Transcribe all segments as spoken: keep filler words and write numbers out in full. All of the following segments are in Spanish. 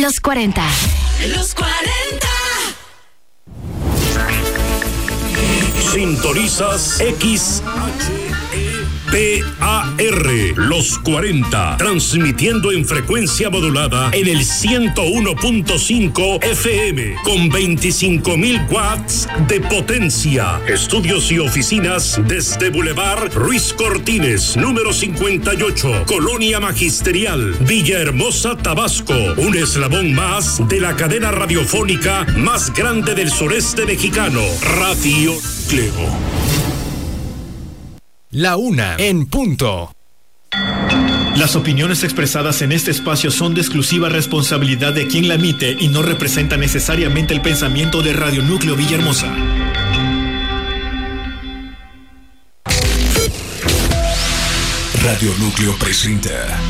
Los cuarenta. Los cuarenta. Sintonizas X H P A R, Los cuarenta, transmitiendo en frecuencia modulada en el ciento uno punto cinco F M, con veinticinco mil watts de potencia. Estudios y oficinas desde Boulevard Ruiz Cortines, número cincuenta y ocho, Colonia Magisterial, Villahermosa, Tabasco. Un eslabón más de la cadena radiofónica más grande del sureste mexicano, Radio Clego. La una en punto. Las opiniones expresadas en este espacio son de exclusiva responsabilidad de quien la emite y no representa necesariamente el pensamiento de Radio Núcleo Villahermosa. Radio Núcleo presenta.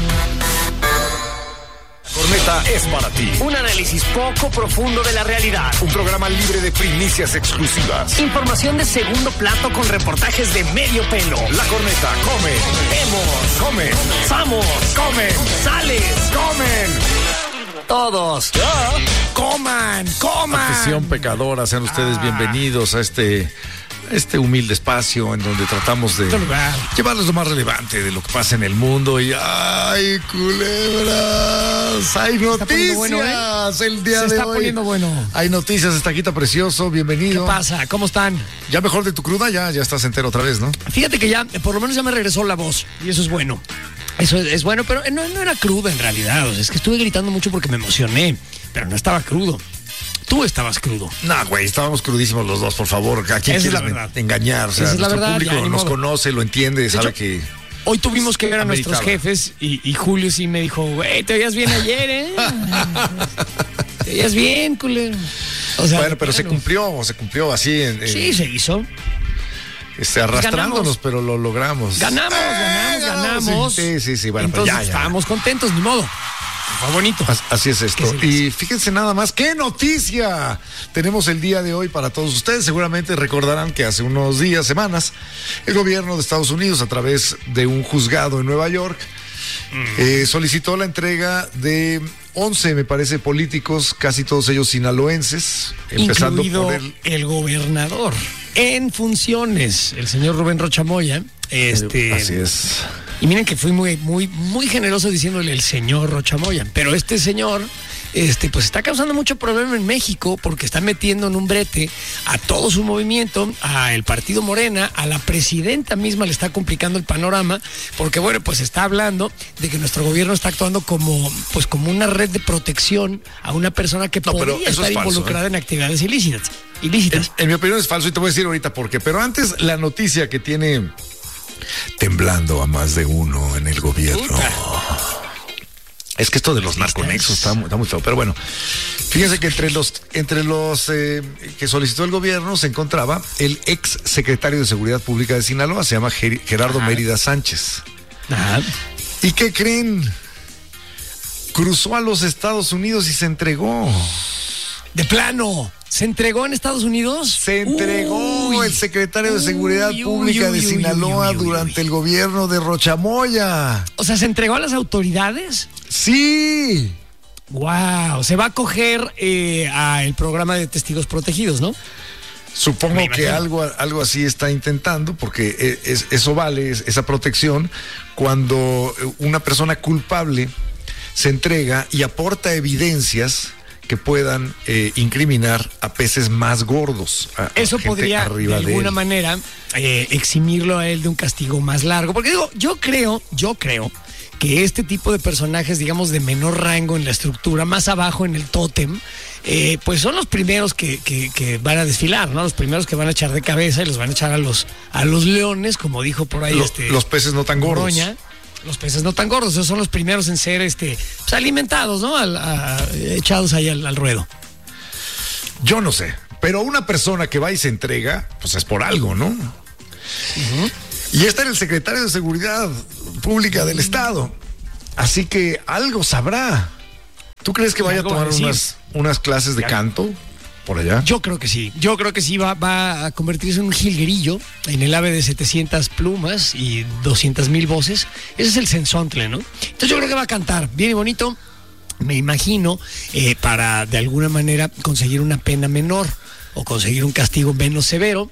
Corneta es para ti. Un análisis poco profundo de la realidad. Un programa libre de primicias exclusivas. Información de segundo plato con reportajes de medio pelo. La Corneta come. Vemos. Come. Vamos. Come. Sales. Comen. Todos. ¿Ya? Coman. Coman. Afición pecadora, sean ustedes Ah. bienvenidos a este... este humilde espacio en donde tratamos de llevarles lo más relevante de lo que pasa en el mundo. Y ¡ay, culebras! ¡Hay noticias! Bueno, ¿eh? El día Se de está hoy poniendo bueno. Hay noticias, Estaquita precioso, bienvenido. ¿Qué pasa? ¿Cómo están? Ya mejor de tu cruda, ya, ya estás entero otra vez, ¿no? Fíjate que ya, por lo menos ya me regresó la voz. Y eso es bueno. Eso es, es bueno, pero no, no era cruda en realidad. O sea, es que estuve gritando mucho porque me emocioné. Pero no estaba crudo. Tú estabas crudo. No, güey, estábamos crudísimos los dos, por favor. ¿A quién quieres engañar? O sea, Esa es la nuestro verdad, público ya, nos modo. conoce, lo entiende, de sabe hecho, que... Hoy tuvimos que ver a ameritaba. nuestros jefes y, y Julio sí me dijo, güey, te veías bien ayer, ¿eh? Te veías bien, culero. O sea, bueno, pero claro. se cumplió, se cumplió así. En, en, Sí, se hizo. Este, arrastrándonos, Ganamos. pero lo logramos. Ganamos, ganamos, Eh, ganamos. Sí, sí, sí, bueno, entonces pues ya, ya. estábamos contentos, ni modo. Fue bonito. Así es esto. Y fíjense nada más, ¡qué noticia! Tenemos el día de hoy para todos ustedes. Seguramente recordarán que hace unos días, semanas, el gobierno de Estados Unidos, a través de un juzgado en Nueva York, mm. eh, solicitó la entrega de once, me parece, políticos, casi todos ellos sinaloenses, empezando Incluido por el... el gobernador en funciones, el señor Rubén Rocha Moya. Este, Así es. Y miren que fui muy, muy, muy generoso diciéndole el señor Rocha Moya. Pero este señor, este, pues está causando mucho problema en México porque está metiendo en un brete a todo su movimiento, a el partido Morena, a la presidenta misma le está complicando el panorama, porque bueno, pues está hablando de que nuestro gobierno está actuando como, pues como una red de protección a una persona que No, pero podría eso estar es falso, involucrada ¿eh? en actividades ilícitas. ilícitas. En, en mi opinión es falso y te voy a decir ahorita por qué. Pero antes, la noticia que tiene temblando a más de uno en el gobierno. Puta. Es que esto de los narconexos está, está muy feo. Pero bueno, fíjense que entre los, entre los eh, que solicitó el gobierno se encontraba el ex secretario de Seguridad Pública de Sinaloa, se llama Ger- Gerardo Ajá. Mérida Sánchez. Ajá. ¿Y qué creen? Cruzó a los Estados Unidos y se entregó. De plano. ¿Se entregó en Estados Unidos? Se entregó uy, el secretario de Seguridad uy, Pública uy, de uy, Sinaloa uy, uy, uy, durante uy. el gobierno de Rocha Moya. O sea, ¿se entregó a las autoridades? Sí. Wow, se va a coger eh, al programa de testigos protegidos, ¿no? Supongo que algo, algo así está intentando, porque es, eso vale, es, esa protección, cuando una persona culpable se entrega y aporta evidencias que puedan eh, incriminar a peces más gordos. A, Eso a gente podría, arriba de alguna de él. manera, eh, eximirlo a él de un castigo más largo. Porque digo, yo creo, yo creo que este tipo de personajes, digamos, de menor rango en la estructura, más abajo en el tótem, eh, pues son los primeros que, que, que van a desfilar, ¿no? Los primeros que van a echar de cabeza y los van a echar a los, a los leones, como dijo por ahí Lo, este. Los peces no tan gordos. Roña. Los peces no tan gordos, esos son los primeros en ser este, pues, alimentados, ¿no? Al, a, echados ahí al, al ruedo. Yo no sé, pero una persona que va y se entrega, pues es por algo, ¿no? Uh-huh. Y está en el secretario de Seguridad Pública del Estado. Así que algo sabrá. ¿Tú crees que vaya a tomar unas, unas clases de canto por allá? Yo creo que sí. Yo creo que sí va, va a convertirse en un jilguerillo en el ave de setecientas plumas y doscientas mil voces. Ese es el sensontle, ¿no? Entonces yo creo que va a cantar bien y bonito. me imagino, eh, para de alguna manera conseguir una pena menor o conseguir un castigo menos severo.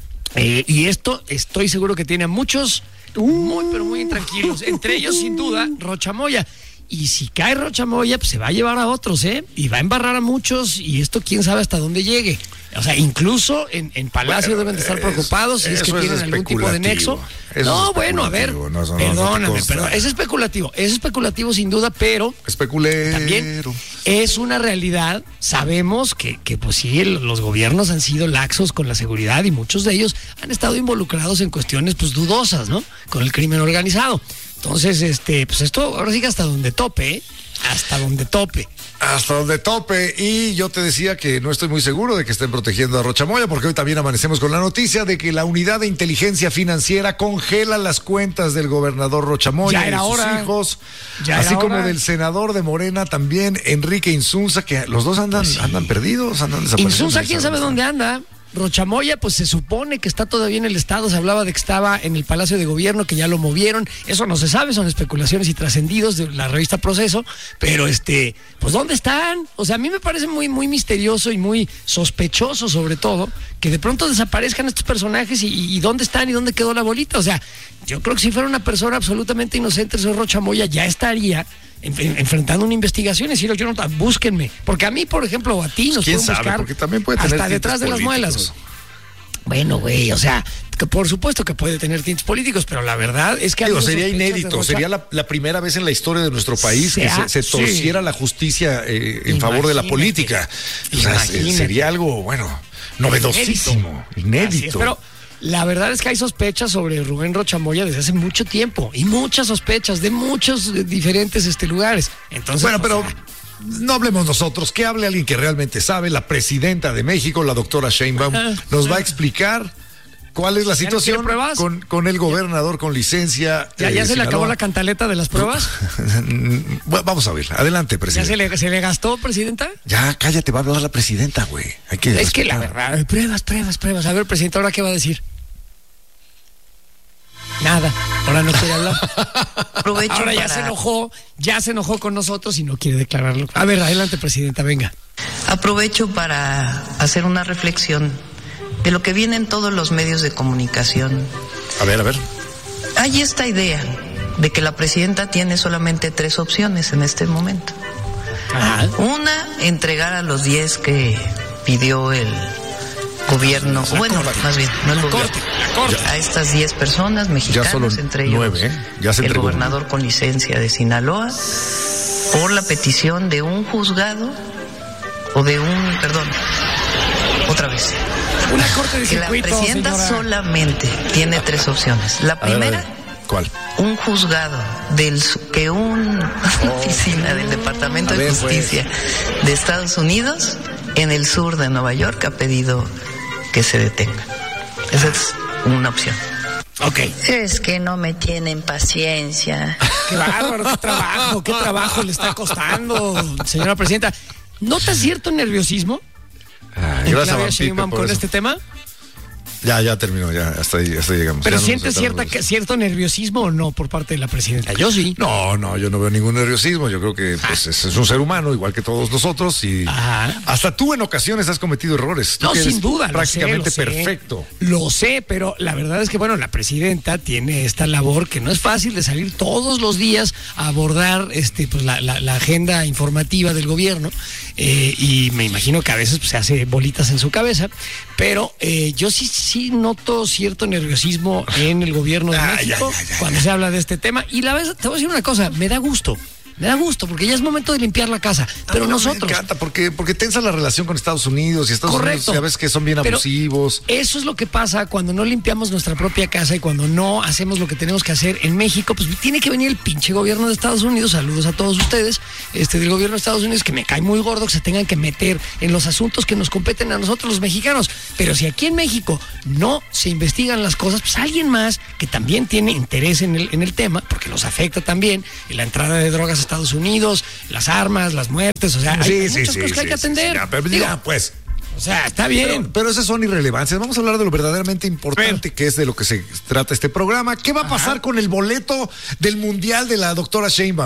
Eh, y esto estoy seguro que tiene a muchos muy, pero muy intranquilos. Entre ellos, sin duda, Rocha Moya. Y si cae Rocha Moya, pues se va a llevar a otros, ¿eh? Y va a embarrar a muchos, y esto quién sabe hasta dónde llegue. O sea, incluso en, en Palacio bueno, deben de estar es, preocupados si es que tienen es algún tipo de nexo. Eso no, bueno, a ver, no, eso perdóname, no pero es especulativo, es especulativo sin duda, pero Especulero. también es una realidad. Sabemos que, que pues sí, los gobiernos han sido laxos con la seguridad y muchos de ellos han estado involucrados en cuestiones pues dudosas, ¿no? Con el crimen organizado. Entonces, este, pues esto ahora sí que hasta donde tope, ¿eh? Hasta donde tope. Hasta donde tope. Y yo te decía que no estoy muy seguro de que estén protegiendo a Rocha Moya, porque hoy también amanecemos con la noticia de que la Unidad de Inteligencia Financiera congela las cuentas del gobernador Rocha Moya y de sus hora. hijos, ya así como hora. del senador de Morena también, Enrique Insunza, que los dos andan, pues sí. andan perdidos, andan desaparecidos. Insunza, quién sabe dónde anda. Rocha Moya, pues se supone que está todavía en el estado, se hablaba de que estaba en el Palacio de Gobierno, que ya lo movieron, eso no se sabe, son especulaciones y trascendidos de la revista Proceso, pero este, pues ¿dónde están? O sea, a mí me parece muy, muy misterioso y muy sospechoso sobre todo, que de pronto desaparezcan estos personajes y, y ¿dónde están y dónde quedó la bolita? O sea, yo creo que si fuera una persona absolutamente inocente, el señor Rocha Moya ya estaría enfrentando una investigación y decir, yo no, búsquenme, porque a mí, por ejemplo, o a ti nos pueden buscar porque también puede tener hasta detrás de las muelas, güey. Bueno, güey, o sea, que por supuesto que puede tener tintes políticos, pero la verdad es que Digo, sería inédito, sería la, la primera vez en la historia de nuestro país sea, que se, se torciera sí. la justicia eh, en Imagínate. favor de la política. O sea, sería algo, bueno, novedosísimo, inédito. inédito. Pero la verdad es que hay sospechas sobre Rubén Rocha Moya desde hace mucho tiempo y muchas sospechas de muchos diferentes este, lugares. Entonces, bueno, pero sea, no hablemos nosotros, que hable alguien que realmente sabe. La presidenta de México, la doctora Sheinbaum, nos va a explicar cuál es la situación con, con el gobernador con licencia. ¿Ya, ya eh, se le acabó la cantaleta de las pruebas? Vamos a ver, adelante, presidenta. ¿Ya se le, se le gastó, presidenta? Ya, cállate, va a hablar la presidenta, güey. Hay que es respetar. que la verdad, pruebas, pruebas, pruebas. A ver, presidenta, ¿ahora qué va a decir? Nada, ahora no quiere hablar. Aprovecho ahora ya para... se enojó, ya se enojó con nosotros y no quiere declararlo. A ver, adelante, presidenta, venga. Aprovecho para hacer una reflexión de lo que viene en todos los medios de comunicación. A ver, a ver. Hay esta idea de que la presidenta tiene solamente tres opciones en este momento. Ajá. Una, entregar a los diez que pidió el gobierno, la bueno, corte. más bien, no el gobierno, corte, corte. a estas diez personas mexicanas, entre ellos nueve, ¿eh? ya se el gobernador con licencia de Sinaloa, por la petición de un juzgado o de un, perdón, otra vez. Una corte de que circuito, la presidenta señora. solamente tiene tres opciones. La primera, a ver, a ver. ¿Cuál? Un juzgado del que una oh. oficina del Departamento ver, de Justicia pues. de Estados Unidos en el sur de Nueva York ha pedido que se detenga. Esa es una opción. Ok. Es que no me tienen paciencia. Qué bárbaro, qué trabajo, qué trabajo le está costando, señora presidenta. ¿Nota cierto nerviosismo? Ah, gracias, Claudia Sheinbaum con este tema? Ya, ya terminó, ya, hasta ahí, hasta ahí llegamos. ¿Pero siente cierta, cierto nerviosismo o no por parte de la presidenta? Yo sí. No, no, yo no veo ningún nerviosismo. Yo creo que pues, es, es un ser humano, igual que todos nosotros. Y Ajá. hasta tú en ocasiones has cometido errores. Tú no, sin duda. Prácticamente lo sé, lo perfecto. Sé, lo sé, pero la verdad es que, bueno, la presidenta tiene esta labor que no es fácil de salir todos los días a abordar este, pues, la, la, la agenda informativa del gobierno. Eh, y me imagino que a veces pues, se hace bolitas en su cabeza. Pero eh, yo sí, sí noto cierto nerviosismo en el gobierno de ah, México ya, ya, ya, cuando ya. se habla de este tema. Y la vez, te voy a decir una cosa, me da gusto. Me da gusto, porque ya es momento de limpiar la casa. Pero no, nosotros. Me encanta, porque, porque tensa la relación con Estados Unidos y Estados Correcto. Unidos ya ves que son bien abusivos. Pero eso es lo que pasa cuando no limpiamos nuestra propia casa y cuando no hacemos lo que tenemos que hacer en México. Pues tiene que venir el pinche gobierno de Estados Unidos. Saludos a todos ustedes, este del gobierno de Estados Unidos, que me cae muy gordo que se tengan que meter en los asuntos que nos competen a nosotros los mexicanos. Pero si aquí en México no se investigan las cosas, pues alguien más que también tiene interés en el, en el tema, porque los afecta también en la entrada de drogas a Estados Unidos, las armas, las muertes, o sea, hay, sí, hay sí, muchas sí, cosas sí, que hay que atender. Sí, sí, pero diga, pues. O sea, está bien. Pero, pero esas son irrelevancias. Vamos a hablar de lo verdaderamente importante, que es de lo que se trata este programa. ¿Qué va a pasar Ajá. con el boleto del Mundial de la doctora Sheinbaum?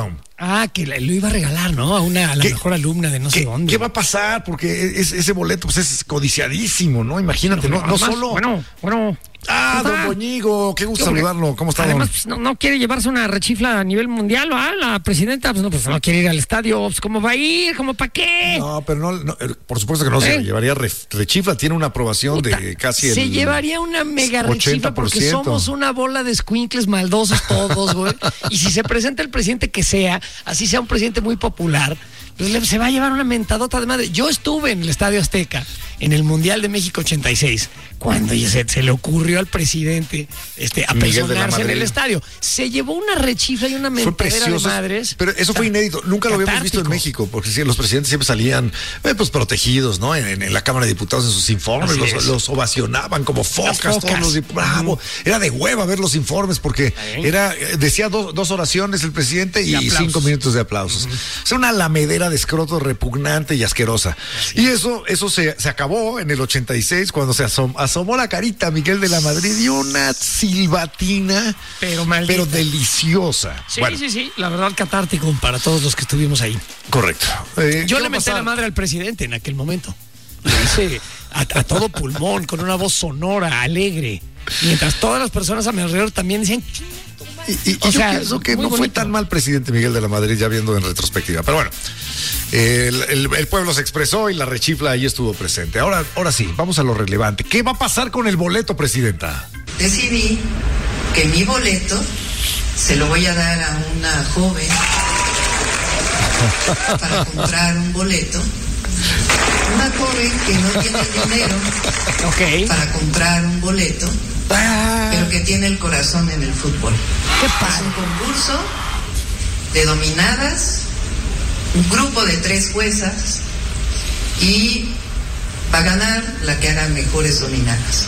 Ah, que lo iba a regalar, ¿no? A una a la mejor alumna de no sé ¿qué, dónde. ¿Qué va a pasar? Porque es, ese boleto pues es codiciadísimo, ¿no? Imagínate, Pero, no, no además, solo... Bueno, bueno... Ah, pues, don ah, Boñigo, qué gusto saludarlo. ¿Cómo está, Además, don? pues, no, no quiere llevarse una rechifla a nivel mundial, ¿va? La presidenta, pues no, pues no quiere ir al estadio. Pues, ¿cómo va a ir? ¿Cómo para qué? No, pero no, no, por supuesto que no ¿Eh? se llevaría re, rechifla. Tiene una aprobación Puta, de casi el se llevaría una mega rechifla porque ochenta por ciento. somos una bola de escuincles maldosos todos, güey. Y si se presenta el presidente que sea, así sea un presidente muy popular, pues le, se va a llevar una mentadota de madre. Yo estuve en el Estadio Azteca en el Mundial de México ochenta y seis, cuando se, se le ocurrió al presidente este, apersonarse en el estadio. Se llevó una rechifla y una mentadera de madres. Pero eso fue inédito. Nunca lo habíamos visto en México, porque sí, los presidentes siempre salían eh, pues protegidos, ¿no? En, en, en la Cámara de Diputados, en sus informes, los, los ovacionaban como focas, focas. todos los dip- bravo. Era de hueva ver los informes, porque era, decía do, dos oraciones el presidente y, y cinco minutos de aplausos. Uh-huh. O sea, una lamedera de escroto repugnante y asquerosa. Así y eso, eso se, se acabó en el ochenta y seis, cuando se asom, asomó la carita Miguel de la Madrid y una silbatina, pero, pero deliciosa. Sí, bueno. sí, sí, la verdad catártico para todos los que estuvimos ahí. Correcto. Eh, Yo le metí la madre al presidente en aquel momento. Le hice a, a todo pulmón, con una voz sonora, alegre, mientras todas las personas a mi alrededor también decían... Y, y, y yo sea, pienso que no bonito. Fue tan mal presidente Miguel de la Madrid, ya viendo en retrospectiva. Pero bueno, el, el, el pueblo se expresó y la rechifla ahí estuvo presente. Ahora, ahora sí, vamos a lo relevante. ¿Qué va a pasar con el boleto, presidenta? Decidí que mi boleto se lo voy a dar a una joven para comprar un boleto. Una joven que no tiene dinero okay. para comprar un boleto, ah. pero que tiene el corazón en el fútbol. ¿Qué pasa? Es un concurso de dominadas, un grupo de tres juezas, y va a ganar la que haga mejores dominadas.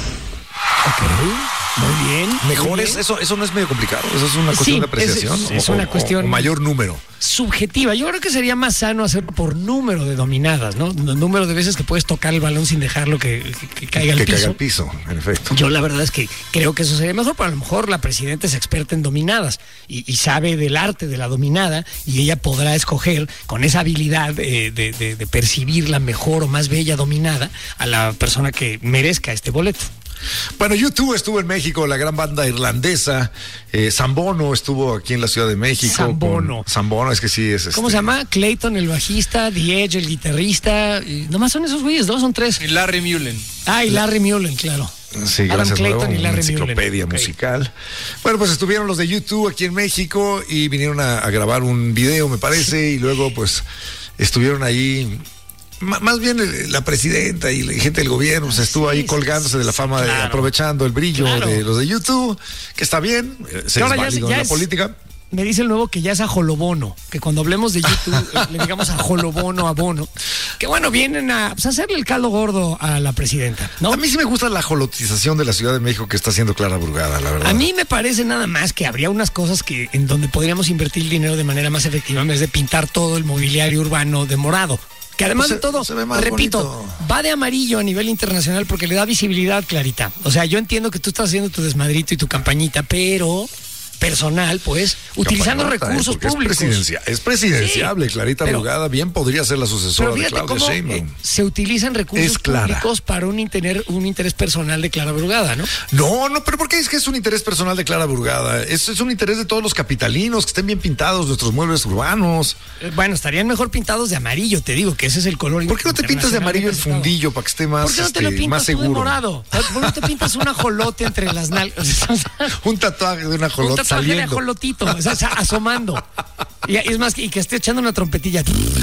Ok, muy bien. ¿Mejores? Muy bien. Eso, eso no es medio complicado. Eso es una cuestión sí, de apreciación. Es, es o, una cuestión. O mayor número. Subjetiva. Yo creo que sería más sano hacerlo por número de dominadas, ¿no? El número de veces que puedes tocar el balón sin dejarlo que, que, que caiga al que piso. Que caiga al piso, en efecto. Yo la verdad es que creo que eso sería mejor, pero a lo mejor la presidenta es experta en dominadas y, y sabe del arte de la dominada, y ella podrá escoger con esa habilidad eh, de, de, de percibir la mejor o más bella dominada a la persona que merezca este boleto. Bueno, U dos estuvo en México, la gran banda irlandesa. Eh, Zambono estuvo aquí en la Ciudad de México. Zambono. Zambono, es que sí es. ¿Cómo este... se llama? Clayton, el bajista, The Edge, el guitarrista. Y nomás son esos güeyes, ¿no? Son tres. Y Larry Mullen. Ah, y Larry Mullen, claro. Sí, Adam gracias, Clayton nuevo, y Larry una enciclopedia Mullen. musical. Okay. Bueno, pues estuvieron los de U dos aquí en México y vinieron a, a grabar un video, me parece, y luego pues estuvieron ahí. Más bien la presidenta y la gente del gobierno se estuvo sí, ahí colgándose de la fama, claro. de, aprovechando el brillo claro. de los de U dos, que está bien, se es válido en la es, política. Me dice el nuevo que ya es a Jolobono, que cuando hablemos de YouTube le digamos a Jolobono, a Bono, que bueno, vienen a pues, hacerle el caldo gordo a la presidenta, ¿no? A mí sí me gusta la jolotización de la Ciudad de México que está haciendo Clara Brugada, la verdad. A mí me parece nada más que habría unas cosas que en donde podríamos invertir el dinero de manera más efectiva en vez de pintar todo el mobiliario urbano de morado. Que además pues de todo, se repito, bonito. Va de amarillo a nivel internacional porque le da visibilidad, Clarita. O sea, yo entiendo que tú estás haciendo tu desmadrito y tu campañita, pero personal, pues, utilizando Campañota, recursos eh, públicos. Es, presidencia, es presidenciable, sí, Clarita pero, Brugada bien podría ser la sucesora de Claudia Sheinbaum. Eh, se utilizan recursos públicos para un interés, un interés personal de Clara Brugada, ¿no? No, no, pero ¿por qué es que es un interés personal de Clara Brugada? Es, es un interés de todos los capitalinos, que estén bien pintados nuestros muebles urbanos. Eh, bueno, estarían mejor pintados de amarillo, te digo, que ese es el color. ¿Por qué no te pintas de amarillo el fundillo para que esté más, ¿Por qué no te lo este, pintas más seguro? Tú de morado? ¿Por qué no te pintas un ajolote entre las nalgas? Un tatuaje de un ajolote. Un tatuaje de ajolotito, o sea, asomando. Y es más, y que esté echando una trompetilla.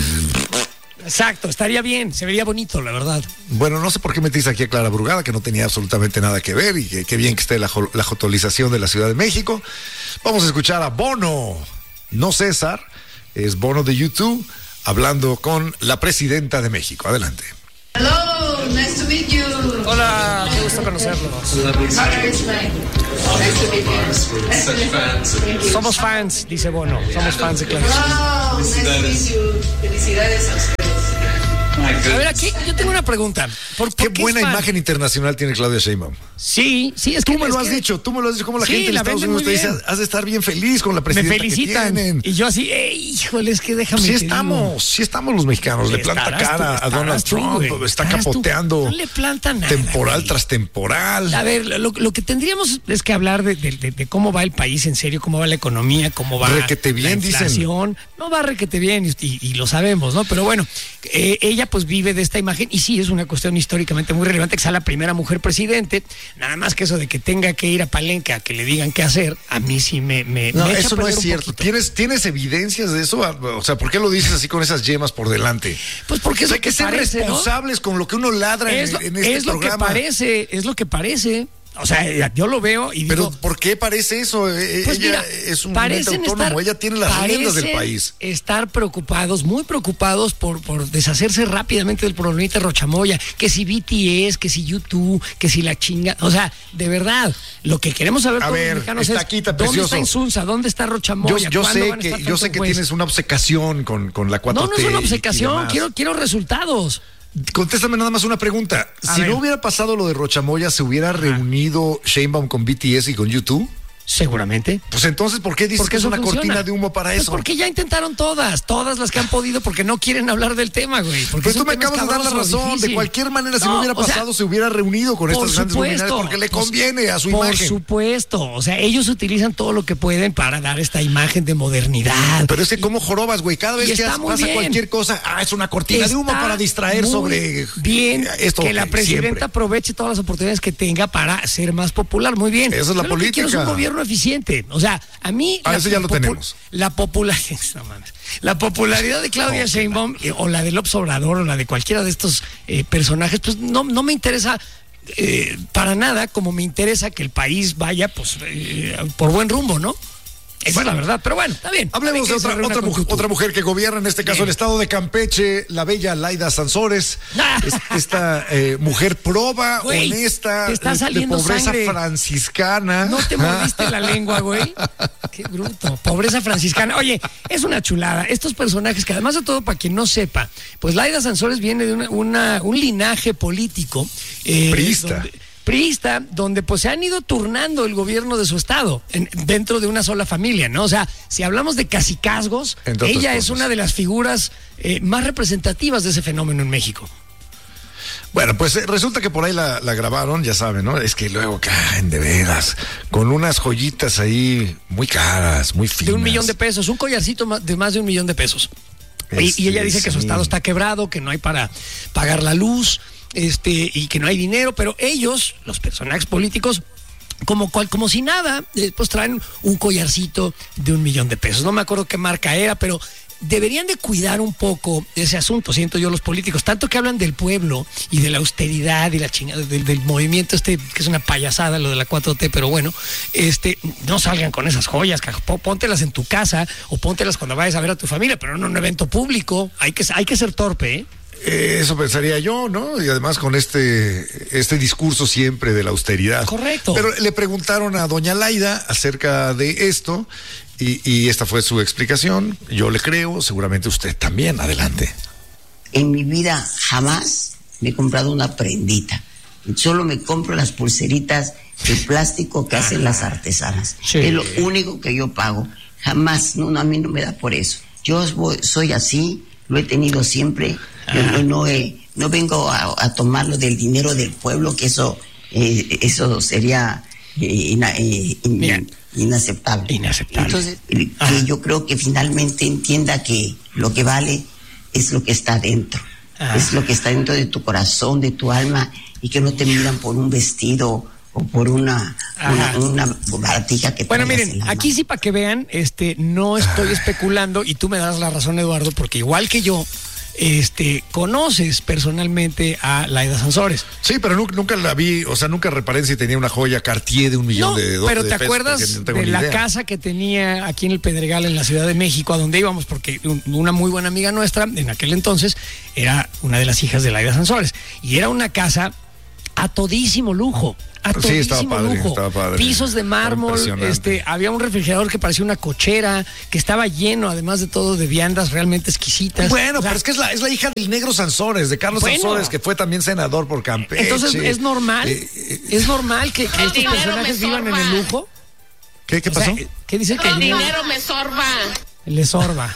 Exacto, estaría bien, se vería bonito, la verdad. Bueno, no sé por qué metiste aquí a Clara Brugada, que no tenía absolutamente nada que ver, y que, que bien que esté la, la jotolización de la Ciudad de México. Vamos a escuchar a Bono, no César, es Bono de U dos, hablando con la presidenta de México. Adelante. Hello, nice to meet you. Hola, qué gusto conocerlos. Somos fans, dice Bono. Somos fans de Clara. Wow, nice to meet you. Felicidades a ustedes. A ver, aquí yo tengo una pregunta. ¿Por, qué por qué buena es fan? imagen internacional tiene Claudia Sheinbaum. Sí, sí, es que tú me es lo has que... dicho, tú me lo has dicho, como la Sí, gente de la Estados venden Unidos te muy dice, bien. has de estar bien feliz con la Me presidenta felicitan. que tienen. Y yo así, "Ey, híjole, es que déjame Sí te digo". estamos, sí estamos los mexicanos. Le planta Estarás cara tú, a estarás Donald tú, Trump, güey. está Estarás tú. capoteando. No le planta nada, temporal güey. tras temporal. A ver, lo, lo que tendríamos es que hablar de, de, de, de cómo va el país en serio, cómo va la economía, cómo va Requete bien, la dicen. inflación. No va requete bien y, y lo sabemos, ¿no? Pero bueno, eh, ella pues vive de esta imagen y sí, es una cuestión históricamente muy relevante que sea la primera mujer presidente. Nada más que eso de que tenga que ir a Palenque a que le digan qué hacer, a mí sí me... me No, me echa eso a no perder es un cierto. poquito. ¿Tienes, ¿Tienes evidencias de eso? O sea, ¿por qué lo dices así con esas yemas por delante? Pues porque O sea, es hay lo que ser parece, ¿no? responsables con lo que uno ladra Es en, lo, en este es lo que programa. parece, es lo que parece. O sea, yo lo veo y Pero digo... ¿por qué parece eso? Eh, Pues ella mira, es un ente parecen autónomo, estar- ella tiene las riendas del parecen país. Estar preocupados, muy preocupados por, por deshacerse rápidamente del problemita Rochamoya, que si B T S, que si YouTube, que si la chinga. O sea, de verdad, lo que queremos saber A todos ver, los mexicanos está es aquí, está ¿dónde precioso. está Insunza? ¿Dónde está Rochamoya? Yo, yo ¿Cuándo sé van a que, estar yo tanto sé que juez? tienes una obsecación con, con la cuatro T. No, no es una y- y obsecación, demás. quiero, quiero resultados. Contéstame nada más una pregunta. A Si ver. no hubiera pasado lo de Rochamoya, ¿se hubiera reunido Sheinbaum con B T S y con YouTube? Seguramente. Pues entonces, ¿por qué dices Porque que es eso una funciona. cortina de humo para Pues eso? porque ya intentaron todas, todas las que han podido, porque no quieren hablar del tema, güey. Porque Pero es tú un me tema acabas de dar la escabroso, razón. De difícil. cualquier manera, si No, no hubiera o sea, pasado, se hubiera reunido con Por estas grandes luminarias supuesto, porque le pues, conviene a su por imagen. supuesto, o sea, ellos utilizan todo lo que pueden para dar esta imagen de modernidad. Pero es que como jorobas, güey, cada vez y que está muy pasa bien. cualquier cosa, ah, es una cortina de humo Está para distraer muy sobre bien esto. que la presidenta siempre. aproveche todas las oportunidades que tenga para ser más popular. Muy bien. Esa es la Yo lo que quiero es política. un gobierno eficiente. O sea, a mí Ah, la, eso ya lo popu- tenemos. La popularidad, no mames. La popularidad de Claudia Oh, Sheinbaum eh, o la de López Obrador o la de cualquiera de estos eh, personajes, pues no, no me interesa eh, para nada, como me interesa que el país vaya pues eh, por buen rumbo, ¿no? Esa Bueno, es la verdad, pero bueno, está bien. Hablemos de Hay que otra, se reúna otra, con mujer, Tutu. otra mujer que gobierna, en este caso Bien. el estado de Campeche, la bella Laida Sansores. Es- esta eh, mujer proba, Güey, honesta, te está de- de saliendo pobreza sangre. franciscana. No te mordiste la lengua, güey. Qué bruto. Pobreza franciscana. Oye, es una chulada. Estos personajes que además de todo, para quien no sepa, pues Laida Sansores viene de una, una- un linaje político. eh, Priista. donde- priista, donde pues se han ido turnando el gobierno de su estado en- dentro de una sola familia, ¿no? O sea, si hablamos de cacicazgos, Entre otras ella es cosas. una de las figuras eh, más representativas de ese fenómeno en México. Bueno, pues eh, resulta que por ahí la, la grabaron, ya saben, ¿no? Es que luego caen de veras, con unas joyitas ahí muy caras, muy finas. De un millón de pesos, un collarcito ma- de más de un millón de pesos. Y, Este, y ella dice que su sí. estado está quebrado, que no hay para pagar la luz, este, y que no hay dinero, pero ellos, los personajes políticos, como cual, como si nada, eh, pues traen un collarcito de un millón de pesos. No me acuerdo qué marca era, pero deberían de cuidar un poco ese asunto, siento yo, los políticos, tanto que hablan del pueblo y de la austeridad y la chingada del, del movimiento este, que es una payasada lo de la cuatro T, pero bueno, este, no salgan con esas joyas, carajo. Pó- póntelas en tu casa o póntelas cuando vayas a ver a tu familia, pero no en un evento público. Hay que, hay que ser torpe, ¿eh? Eh, Eso pensaría yo, ¿no? Y además con este, este discurso siempre de la austeridad. Correcto. Pero le preguntaron a doña Laida acerca de esto y, y esta fue su explicación. Yo le creo, seguramente usted también. Adelante. En mi vida jamás me he comprado una prendita. Solo me compro las pulseritas de plástico que hacen las artesanas. Sí. Es lo único que yo pago. Jamás, no, no, a mí no me da por eso. Yo voy- soy así, lo he tenido siempre. Yo no, no, he- no vengo a, a tomarlo del dinero del pueblo, que eso, eh, eso sería eh, ina- eh, in- Bien. inaceptable. Inaceptable. Entonces, eh, que Ajá. yo creo que finalmente entienda que lo que vale es lo que está dentro. Ajá. Es lo que está dentro de tu corazón, de tu alma, y que no te miran por un vestido o por una, Ajá. una, una baratija que Bueno, traigas en miren, la aquí mano. sí para que vean, este, no estoy especulando y tú me das la razón, Eduardo, porque igual que yo, este, conoces personalmente a Laida Sansores. Sí, pero nunca, nunca la vi, o sea, nunca reparé en si tenía una joya Cartier de un millón No, de dólares. pero ¿te acuerdas de la casa que tenía aquí en el Pedregal, en la Ciudad de México, a donde íbamos? Porque un- una muy buena amiga nuestra, en aquel entonces, era una de las hijas de Laida Sansores. Y era una casa a todísimo lujo. A Sí, estaba todísimo padre, lujo. estaba padre. Pisos de Estaba mármol, impresionante. este, había un refrigerador que parecía una cochera, que estaba lleno, además de todo, de viandas realmente exquisitas. Bueno, O sea, pero es que es la, es la hija del negro Sansores, de Carlos Bueno. Sansores, que fue también senador por Campeche. entonces, ¿es normal? Eh, eh, ¿Es normal que, que estos dinero personajes me vivan en sorba. el lujo? ¿Qué, qué O sea, pasó? ¿qué dice que El dinero me sorba. le sorba?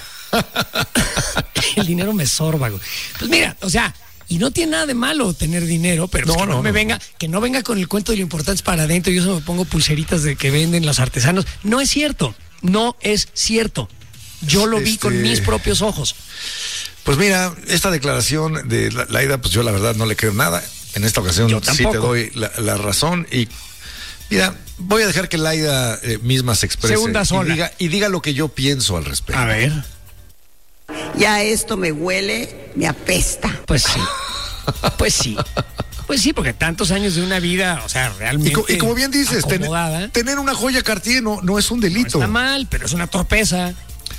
El dinero me sorba, güey. Pues mira, o sea, y no tiene nada de malo tener dinero, pero pues No, que no, no, me no. venga, que no venga con el cuento de lo importante es para adentro. Yo solo me pongo pulseritas de que venden los artesanos. No es cierto, no es cierto. Yo lo vi Este- con mis propios ojos. Pues mira, esta declaración de La- Laida, pues yo la verdad no le creo nada. En esta ocasión Yo sí tampoco. te doy la, la razón y mira, voy a dejar que Laida eh, misma se exprese Segunda sola. y diga, y diga lo que yo pienso al respecto. A ver, Ya esto me huele, me apesta. pues sí. Pues sí. Pues sí, porque tantos años de una vida, o sea, Y, realmente co- y como bien dices, ten- acomodada, tener una joya Cartier no, no es un delito. no está mal, pero es una torpeza.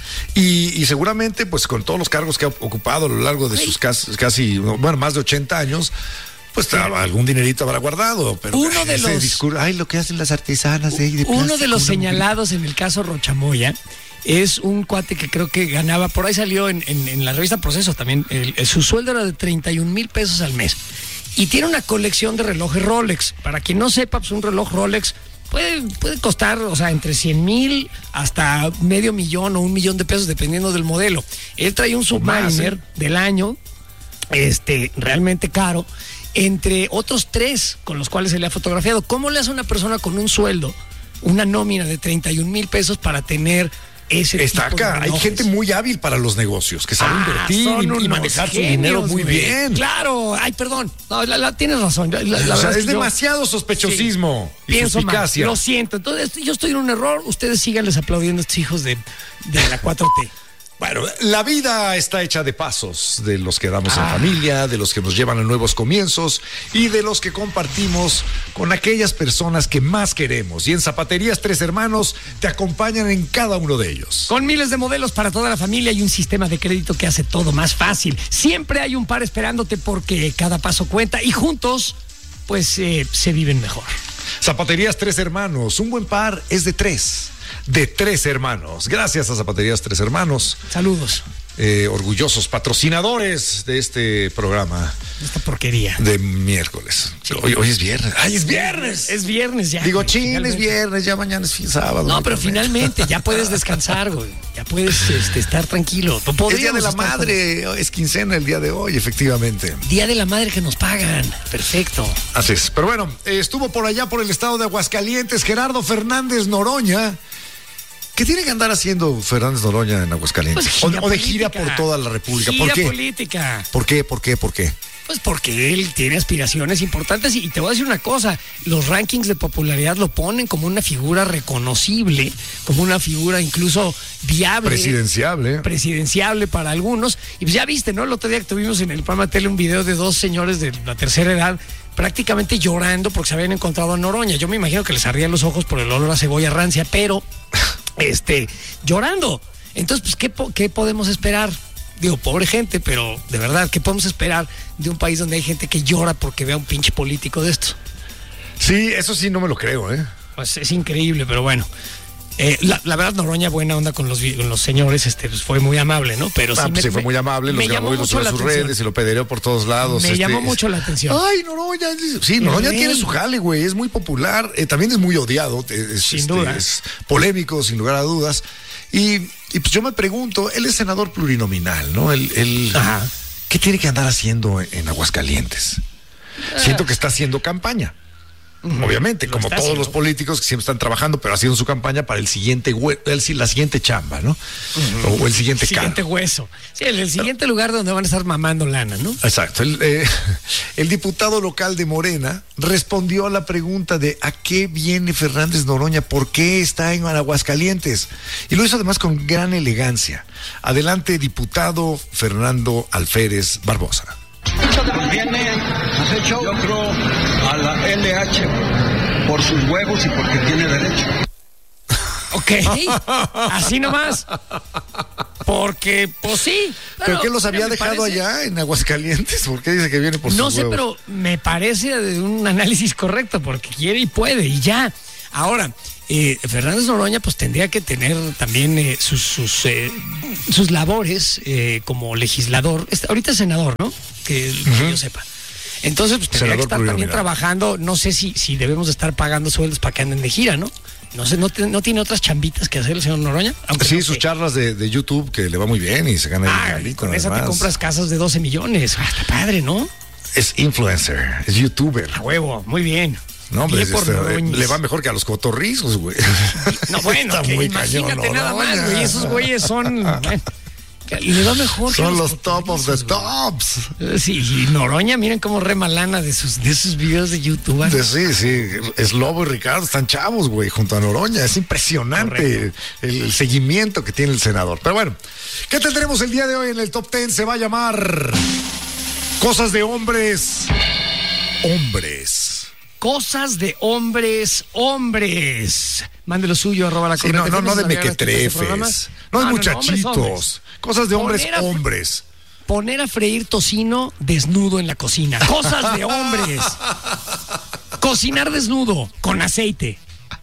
Y, y seguramente, pues con todos los cargos que ha ocupado a lo largo de sus casi, casi, bueno, más de ochenta años, pues algún dinerito habrá guardado. Pero Uno de ese los- discurso, ay, lo que hacen las artesanas de, ahí de Uno plástico, de los una señalados en el caso Rochamoya es un cuate que creo que ganaba, por ahí salió en, en- en la revista Proceso también, el- el- su sueldo era de treinta y un mil pesos al mes. Y tiene una colección de relojes Rolex. Para quien no sepa, pues un reloj Rolex puede, puede costar, o sea, entre cien mil hasta medio millón o un millón de pesos, dependiendo del modelo. Él trae un Submariner más, ¿eh? del año, este, realmente caro, entre otros tres con los cuales se le ha fotografiado. ¿Cómo le hace una persona con un sueldo, una nómina de treinta y un mil pesos para tener ese Está tipo de acá, hay relojes? gente muy hábil para los negocios, que sabe Ah, invertir son y- y, unos manejar su genios, dinero muy güey. bien. Claro, ay, perdón. No, la, la- tienes razón. La, la O sea, verdad es que yo- demasiado sospechosismo y Pienso mal, suspicacia. lo siento. Entonces, yo estoy en un error. Ustedes síganles aplaudiendo a estos hijos de, de la cuatro T. Bueno, la vida está hecha de pasos, de los que damos Ah. en familia, de los que nos llevan a nuevos comienzos y de los que compartimos con aquellas personas que más queremos. Y en Zapaterías Tres Hermanos te acompañan en cada uno de ellos. Con miles de modelos para toda la familia y un sistema de crédito que hace todo más fácil. Siempre hay un par esperándote porque cada paso cuenta y juntos, pues, eh, se viven mejor. Zapaterías Tres Hermanos, un buen par es de tres, de tres hermanos. Gracias a Zapaterías Tres Hermanos, Saludos. eh, orgullosos patrocinadores de este programa Esta porquería. de miércoles. Hoy, hoy es viernes. ¡Ay, es viernes! Es viernes ya. Digo, güey, chin, es finalmente. viernes, ya mañana es fin sábado. No, pero finalmente. finalmente ya puedes descansar, güey. Ya puedes este, estar tranquilo. Es Día de Podríamos la estar Madre, es quincena el día de hoy, efectivamente. con- Día de la madre que nos pagan. Perfecto. Así es. Pero bueno, eh, estuvo por allá por el estado de Aguascalientes Gerardo Fernández Noroña. ¿Qué tiene que andar haciendo Fernández Noroña en Aguascalientes? Pues o, gira o de gira política. por toda la República. Gira ¿Por qué? política. ¿Por qué? ¿Por qué? ¿Por qué? Pues porque él tiene aspiraciones importantes y te voy a decir una cosa, los rankings de popularidad lo ponen como una figura reconocible, como una figura incluso viable. Presidenciable. Presidenciable para algunos. Y pues ya viste, ¿no? El otro día que tuvimos en el programa tele un video de dos señores de la tercera edad prácticamente llorando porque se habían encontrado a Noroña. Yo me imagino que les ardían los ojos por el olor a cebolla rancia, pero este, llorando. Entonces, pues, ¿qué, po- qué podemos esperar? Digo, pobre gente, pero de verdad, ¿qué podemos esperar de un país donde hay gente que llora porque vea un pinche político de esto? Sí, eso sí no me lo creo, ¿eh? Pues es increíble, pero bueno. Eh, la, la verdad, Noroña, buena onda con los, vi- con los señores, este, pues fue muy amable, ¿no? Pero Ah, sí pues me- sí, fue muy amable, me los grabó llamó y los mucho subió a la sus atención. redes y lo pedereó por todos lados. Me este, llamó mucho la atención. Ay, Noroña. Sí, El Noroña rey. tiene su jale, güey. Es muy popular. eh, también es muy odiado. Es, Sin este, duda. es polémico, sin lugar a dudas. Y, y pues yo me pregunto, él es senador plurinominal, ¿no? Él, él- Ajá. ¿Qué tiene que andar haciendo en, en Aguascalientes? Siento que está haciendo campaña. Obviamente, Lo como está todos haciendo. los políticos que siempre están trabajando, pero haciendo su campaña para el siguiente, hue- el- la siguiente chamba, ¿no? O, o el siguiente cargo. Siguiente hueso. Sí, el, el siguiente lugar donde van a estar mamando lana, ¿no? Exacto. El, eh, el diputado local de Morena respondió a la pregunta de ¿a qué viene Fernández Noroña? ¿Por qué está en Aguascalientes? Y lo hizo además con gran elegancia. Adelante, diputado Fernando Alférez Barbosa. Viene, yo creo, a la L H por sus huevos y porque tiene derecho. Ok, así nomás. Porque, pues sí. ¿Pero qué los había dejado parece... allá en Aguascalientes? ¿Por qué dice que viene por sus No sé, huevos? pero me parece un análisis correcto, porque quiere y puede, y ya. Ahora, eh, Fernández Noroña pues tendría que tener también eh, sus sus, eh, sus labores eh, como legislador. Este, ahorita es senador, ¿no? Que, uh-huh. que yo sepa. Entonces, pues tendría senador que estar también trabajando. No sé si, si debemos de estar pagando sueldos para que anden de gira, ¿no? No sé, ¿no, no tiene otras chambitas que hacer el señor Noroña? Aunque sí, no sus sé. charlas de, de YouTube que le va muy bien y se gana ah, el con esa te compras casas de doce millones. Ah, está padre, ¿no? Es influencer, es youtuber. A huevo, muy bien. No, hombre, este, le va mejor que a los cotorrizos, güey. No, bueno, que imagínate cañón, nada no, más, güey. Esos güeyes son... Bueno, le va mejor son que los, los top of the tops. Sí, y Noroña, miren cómo remalana de sus, de sus videos de YouTube. De, sí, sí. Es Lobo y Ricardo están chavos, güey, junto a Noroña. Es impresionante el, el seguimiento que tiene el senador. Pero bueno, ¿qué tendremos el día de hoy en el Top Ten? Se va a llamar Cosas de Hombres. Hombres. Cosas de hombres, hombres. Mande lo suyo, arroba la sí, no, no, no de mequetrefes. Este no de ah, muchachitos. No, hombres, hombres. Cosas de hombres, poner a, hombres. Poner a freír tocino desnudo en la cocina. Cosas de hombres. Cocinar desnudo, con aceite.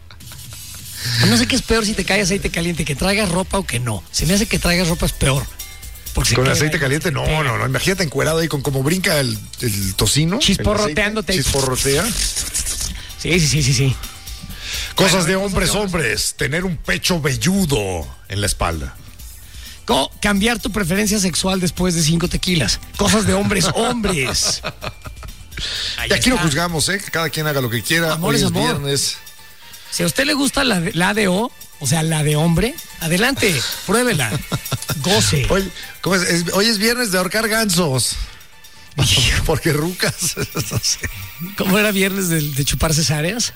No sé qué es peor si te cae aceite caliente, que traigas ropa o que no. Se me hace que traigas ropa es peor. Con aceite caliente, no, no, no. Imagínate encuerado ahí con como brinca el, el tocino. Chisporroteándote. Chisporrotea. Sí, sí, sí, sí, sí. Cosas bueno, de hombres, cosas de hombres. Tener un pecho velludo en la espalda. Co- cambiar tu preferencia sexual después de cinco tequilas. Cosas de hombres, hombres. Ahí y aquí está. No juzgamos, ¿eh? Que cada quien haga lo que quiera. Amor Hoy es es amor. viernes. Si a usted le gusta la, la A D O, o sea, la de hombre, adelante, pruébela, goce. Hoy, ¿cómo es? Es, hoy es viernes de ahorcar gansos. Porque rucas, no sé. ¿Cómo era viernes de, de chupar cesáreas?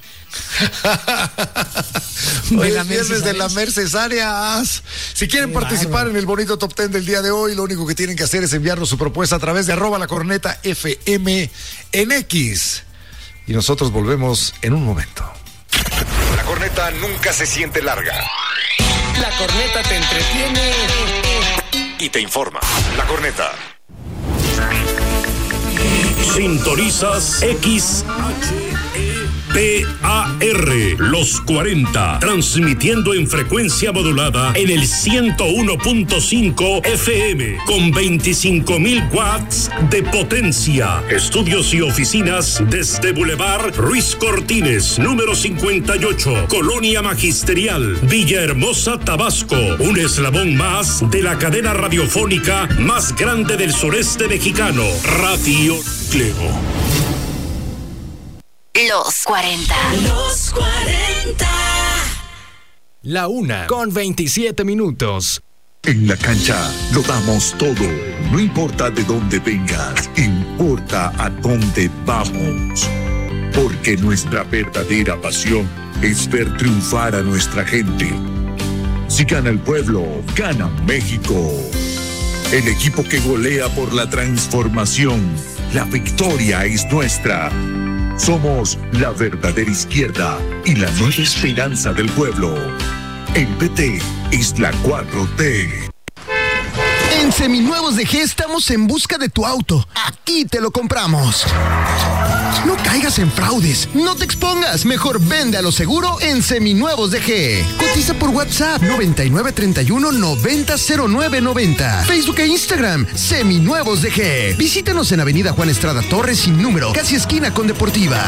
Hoy es viernes de lamer cesáreas. Si quieren Qué participar bárbaro. En el bonito Top Ten del día de hoy, lo único que tienen que hacer es enviarnos su propuesta a través de arroba la corneta F M en X. Y nosotros volvemos en un momento. La corneta nunca se siente larga. La corneta te entretiene y te informa. La corneta. Sintonizas X H E P A R, los cuarenta, transmitiendo en frecuencia modulada en el ciento uno punto cinco F M, con veinticinco mil watts de potencia. Estudios y oficinas desde Boulevard Ruiz Cortines, número cincuenta y ocho, Colonia Magisterial, Villahermosa, Tabasco. Un eslabón más de la cadena radiofónica más grande del sureste mexicano, Radio Cleo. Los cuarenta. Los cuarenta. La una con veintisiete minutos. En la cancha lo damos todo. No importa de dónde vengas, importa a dónde vamos. Porque nuestra verdadera pasión es ver triunfar a nuestra gente. Si gana el pueblo, gana México. El equipo que golea por la transformación. La victoria es nuestra. Somos la verdadera izquierda y la nueva esperanza del pueblo. El P T es la cuatro T. En Seminuevos de G estamos en busca de tu auto. Aquí te lo compramos. No caigas en fraudes, no te expongas. Mejor vende a lo seguro en Seminuevos de G. Cotiza por WhatsApp noventa y nueve treinta y uno noventa cero nueve noventa. Facebook e Instagram Seminuevos de G. Visítanos en Avenida Juan Estrada Torres sin número, casi esquina con Deportiva.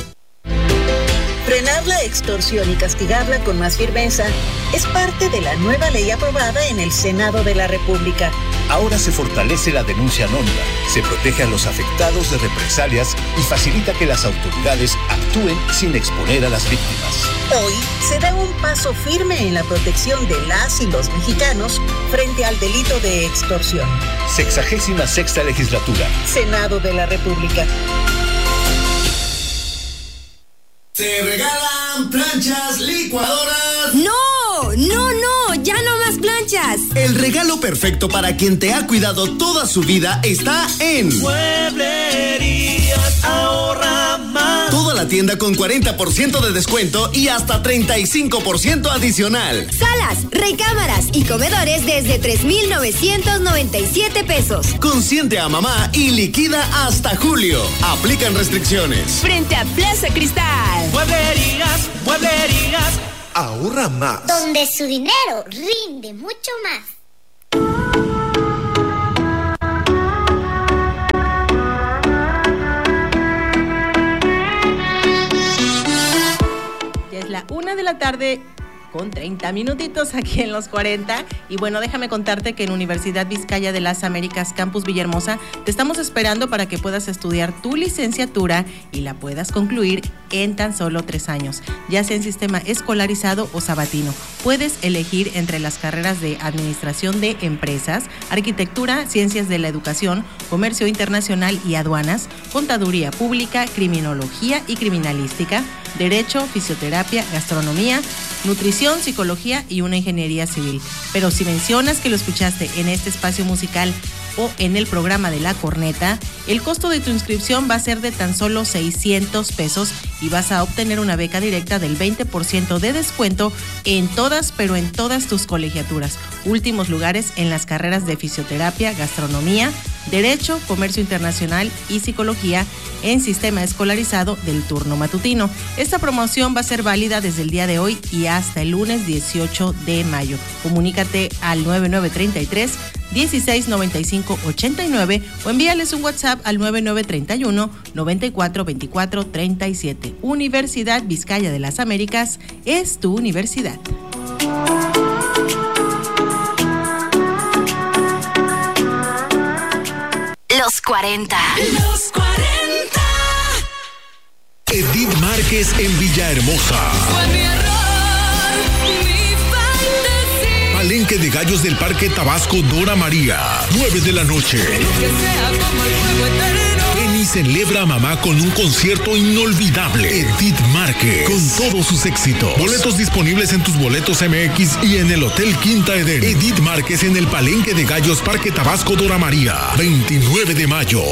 Frenar la extorsión y castigarla con más firmeza es parte de la nueva ley aprobada en el Senado de la República. Ahora se fortalece la denuncia anónima, se protege a los afectados de represalias y facilita que las autoridades actúen sin exponer a las víctimas. Hoy se da un paso firme en la protección de las y los mexicanos frente al delito de extorsión. Sexagésima sexta legislatura. Senado de la República. Se regalan planchas, licuadoras. ¡No! ¡No, no! ¡Ya no más planchas! El regalo perfecto para quien te ha cuidado toda su vida está en Mueblerías Ahorra Más. Toda toda la tienda con cuarenta por ciento de descuento y hasta treinta y cinco por ciento adicional. Salas, recámaras y comedores desde tres mil novecientos noventa y siete pesos. Consiente a mamá y liquida hasta julio. Aplican restricciones. Frente a Plaza Cristal. Mueblerías, mueblerías. Ahorra más. Donde su dinero rinde mucho más. Ya es la una de la tarde con treinta minutitos aquí en Los cuarenta. Y bueno, déjame contarte que en Universidad Vizcaya de las Américas, Campus Villahermosa, te estamos esperando para que puedas estudiar tu licenciatura y la puedas concluir en tan solo tres años, ya sea en sistema escolarizado o sabatino. Puedes elegir entre las carreras de Administración de Empresas, Arquitectura, Ciencias de la Educación, Comercio Internacional y Aduanas, Contaduría Pública, Criminología y Criminalística, Derecho, Fisioterapia, Gastronomía, Nutrición, Psicología y una Ingeniería Civil. Pero si mencionas que lo escuchaste en este espacio musical o en el programa de La Corneta, el costo de tu inscripción va a ser de tan solo seiscientos pesos y vas a obtener una beca directa del veinte por ciento de descuento en todas, pero en todas tus colegiaturas. Últimos lugares en las carreras de Fisioterapia, Gastronomía, Derecho, Comercio Internacional y Psicología en sistema escolarizado del turno matutino. Esta promoción va a ser válida desde el día de hoy y hasta el lunes dieciocho de mayo. Comunícate al nueve nueve tres tres, dieciséis noventa y cinco ochenta y nueve o envíales un WhatsApp al nueve nueve tres uno, noventa y cuatro veinticuatro treinta y siete. Universidad Vizcaya de las Américas es tu universidad. Los cuarenta. Los cuarenta. Edith Márquez en Villahermosa. Fue mi error, mi fantasía. Palenque de Gallos del Parque Tabasco Dora María. nueve de la noche. Que sea como el fuego eterno. Eni celebra a mamá con un concierto inolvidable. Edith Márquez, con todos sus éxitos. Boletos disponibles en tus boletos M X y en el Hotel Quinta Eden. Edith Márquez en el Palenque de Gallos Parque Tabasco Dora María. veintinueve de mayo.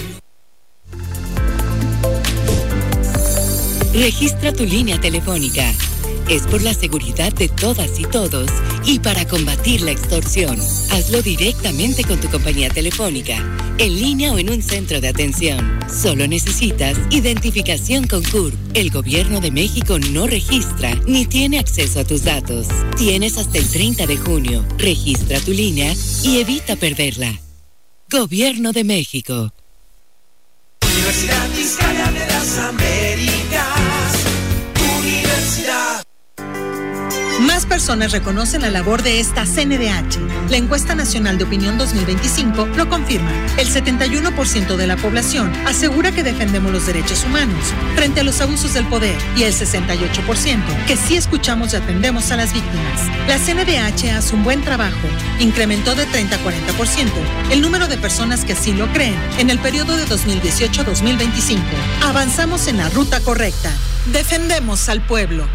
Registra tu línea telefónica. Es por la seguridad de todas y todos y para combatir la extorsión. Hazlo directamente con tu compañía telefónica, en línea o en un centro de atención. Solo necesitas identificación con C U R P. El Gobierno de México no registra ni tiene acceso a tus datos. Tienes hasta el treinta de junio. Registra tu línea y evita perderla. Gobierno de México. Universidad Vizcaya de las Américas. Universidad. Más personas reconocen la labor de esta C N D H. La encuesta nacional de opinión dos mil veinticinco lo confirma. El setenta y uno por ciento de la población asegura que defendemos los derechos humanos frente a los abusos del poder y el sesenta y ocho por ciento que sí escuchamos y atendemos a las víctimas. La C N D H hace un buen trabajo. Incrementó de treinta a cuarenta por ciento el número de personas que así lo creen en el periodo de dos mil dieciocho a dos mil veinticinco. Avanzamos en la ruta correcta. Defendemos al pueblo.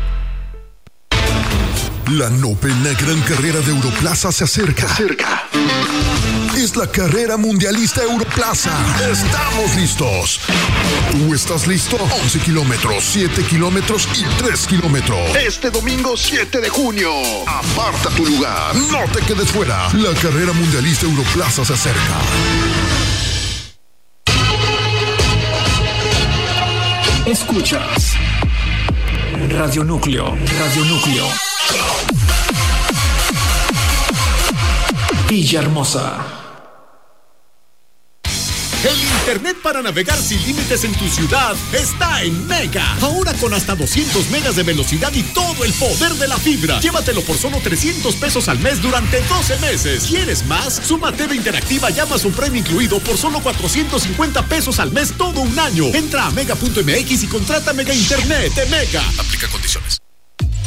La novena gran carrera de Europlaza se acerca. Se acerca. Es la carrera mundialista Europlaza. Estamos listos. ¿Tú estás listo? once kilómetros, siete kilómetros y tres kilómetros. Este domingo siete de junio. Aparta tu lugar. No te quedes fuera. La carrera mundialista Europlaza se acerca. Escuchas Radio Núcleo, Radio Núcleo. Villahermosa. El internet para navegar sin límites en tu ciudad está en Mega. Ahora con hasta doscientos megas de velocidad y todo el poder de la fibra. Llévatelo por solo trescientos pesos al mes durante doce meses. ¿Quieres más? Suma T V Interactiva y Amazon Prime incluido por solo cuatrocientos cincuenta pesos al mes todo un año. Entra a mega punto m x y contrata Mega Internet de Mega. Aplica condiciones.